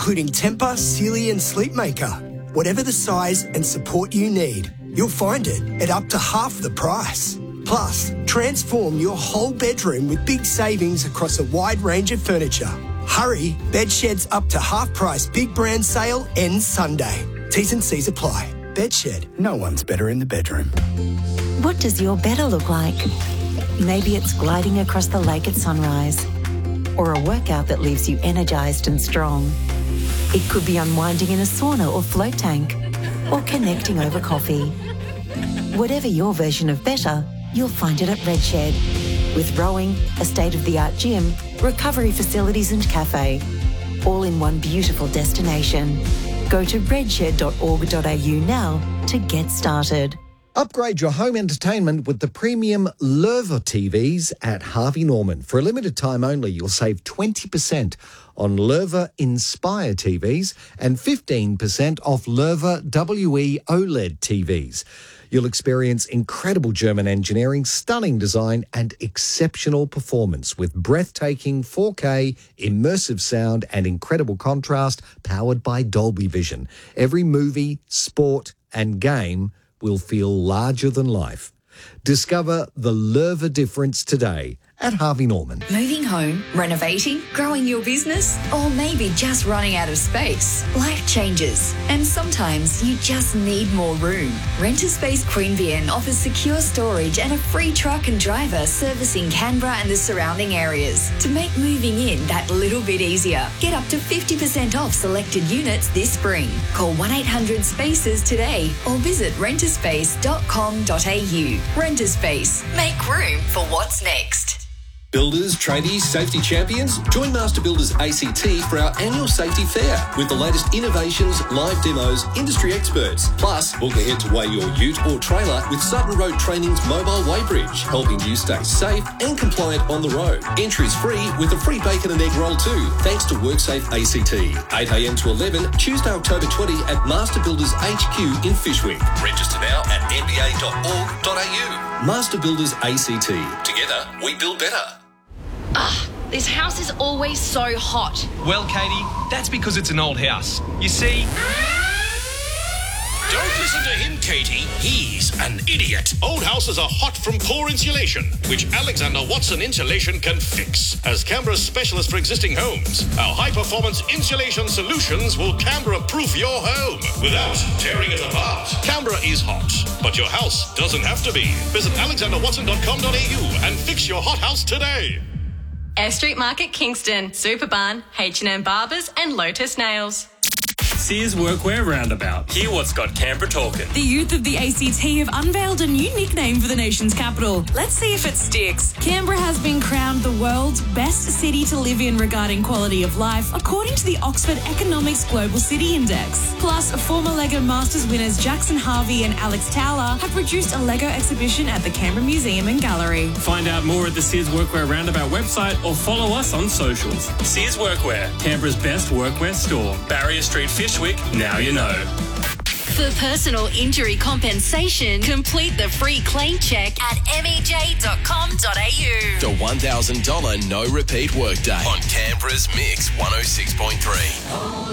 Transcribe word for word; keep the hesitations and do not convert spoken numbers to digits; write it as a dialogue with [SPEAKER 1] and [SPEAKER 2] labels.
[SPEAKER 1] including Temper, Sealy and Sleepmaker. Whatever the size and support you need, you'll find it at up to half the price. Plus, transform your whole bedroom with big savings across a wide range of furniture. Hurry, Bedshed's up to half price big brand sale ends Sunday. T's and C's apply. Bedshed, no one's better in the bedroom.
[SPEAKER 2] What does your better look like? Maybe it's gliding across the lake at sunrise, or a workout that leaves you energised and strong. It could be unwinding in a sauna or float tank, or connecting over coffee. Whatever your version of better, you'll find it at Redshed. With rowing, a state-of-the-art gym, recovery facilities and cafe, all in one beautiful destination. Go to redshed dot org dot a u now to get started.
[SPEAKER 3] Upgrade your home entertainment with the premium Lerva T Vs at Harvey Norman. For a limited time only, you'll save twenty percent on Lerva Inspire T Vs and fifteen percent off Lerva W E OLED T Vs. You'll experience incredible German engineering, stunning design and exceptional performance with breathtaking four K, immersive sound and incredible contrast powered by Dolby Vision. Every movie, sport and game will feel larger than life. Discover the Lerva difference today at Harvey Norman.
[SPEAKER 4] Moving home, renovating, growing your business, or maybe just running out of space. Life changes, and sometimes you just need more room. Renter Space Queanbeyan offers secure storage and a free truck and driver servicing Canberra and the surrounding areas to make moving in that little bit easier. Get up to fifty percent off selected units this spring. Call one eight hundred spaces today or visit renter space dot com dot a u. Renter Space. Make room for what's next.
[SPEAKER 5] Builders, tradies, safety champions, join Master Builders A C T for our annual safety fair with the latest innovations, live demos, industry experts. Plus, book ahead to weigh your ute or trailer with Sutton Road Training's mobile weighbridge, helping you stay safe and compliant on the road. Entry is free with a free bacon and egg roll too, thanks to WorkSafe A C T. eight a m to eleven, Tuesday, October twentieth at Master Builders H Q in Fishwick. Register now at n b a dot org dot a u. Master Builders A C T. Together, we build better.
[SPEAKER 6] Ah, this house is always so hot.
[SPEAKER 7] Well, Katie, that's because it's an old house. You see...
[SPEAKER 8] Don't listen to him, Katie. He's an idiot. Old houses are hot from poor insulation, which Alexander Watson Insulation can fix. As Canberra's specialist for existing homes, our high-performance insulation solutions will Canberra-proof your home without tearing it apart. Canberra is hot, but your house doesn't have to be. Visit alexander watson dot com dot a u and fix your hot house today.
[SPEAKER 9] Air Street Market Kingston, Superbarn, H and M Barbers and Lotus Nails.
[SPEAKER 10] Sears Workwear Roundabout. Hear what's got Canberra talking.
[SPEAKER 11] The youth of the A C T have unveiled a new nickname for the nation's capital. Let's see if it sticks. Canberra has been crowned the world's best city to live in regarding quality of life, according to the Oxford Economics Global City Index. Plus, former LEGO Masters winners Jackson Harvey and Alex Towler have produced a LEGO exhibition at the Canberra Museum and Gallery.
[SPEAKER 10] Find out more at the Sears Workwear Roundabout website or follow us on socials. Sears Workwear, Canberra's best workwear store. Barrier Street, Fishwick. Now you know.
[SPEAKER 9] For personal injury compensation, complete the free claim check at m e j dot com dot a u.
[SPEAKER 12] The one thousand dollars no repeat workday on Canberra's Mix one oh six point three.